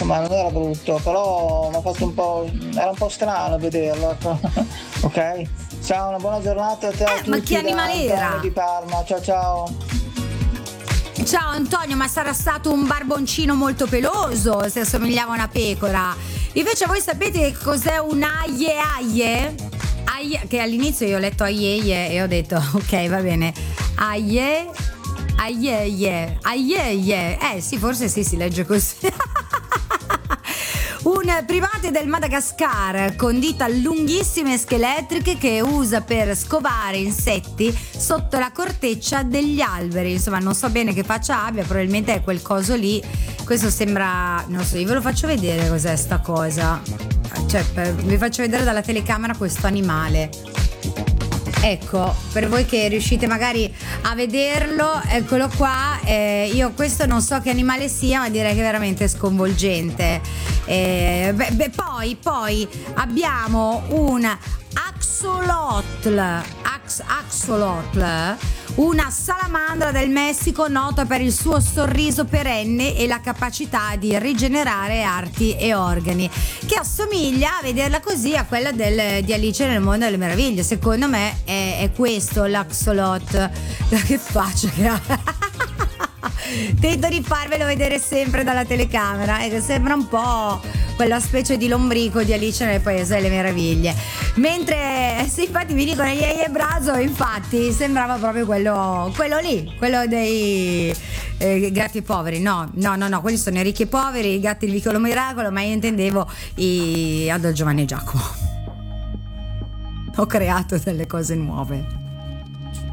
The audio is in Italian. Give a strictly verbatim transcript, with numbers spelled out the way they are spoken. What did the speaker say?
insomma non era brutto, però mi ha fatto un po', era un po' strano vederlo, ecco. Ok? Ciao, una buona giornata a te, a Eh, tutti ma che animale da era? Antonio di Parma, ciao ciao. Ciao Antonio, ma sarà stato un barboncino molto peloso se assomigliava a una pecora. Invece voi sapete cos'è un aie aie? Aie, che all'inizio io ho letto aieie e ho detto ok, va bene. Aie aieie aieie. Eh sì, forse sì, si legge così. Un primate del Madagascar con dita lunghissime e scheletriche che usa per scovare insetti sotto la corteccia degli alberi. Insomma, non so bene che faccia abbia, probabilmente è quel coso lì. Questo sembra, non so, io ve lo faccio vedere cos'è sta cosa. Cioè, per, vi faccio vedere dalla telecamera questo animale. Ecco, per voi che riuscite magari a vederlo, eccolo qua. Eh, io questo non so che animale sia, ma direi che è veramente sconvolgente. Eh, beh, beh, poi, poi abbiamo un axolotl, ax, axolotl, una salamandra del Messico nota per il suo sorriso perenne e la capacità di rigenerare arti e organi, che assomiglia, a vederla così, a quella del, di Alice nel Mondo delle Meraviglie. Secondo me è, è questo l'axolotl. Che faccia che ha. Tento di farvelo vedere sempre dalla telecamera e sembra un po' quella specie di lombrico di Alice nel Paese delle Meraviglie. Mentre sì, infatti mi dicono Yeye Braso, infatti sembrava proprio quello, quello lì, quello dei eh, gatti poveri. No, no, no, no, quelli sono i ricchi e poveri, i gatti di Vicolo Miracolo, ma io intendevo i Adol Giovanni e Giacomo. Ho creato delle cose nuove.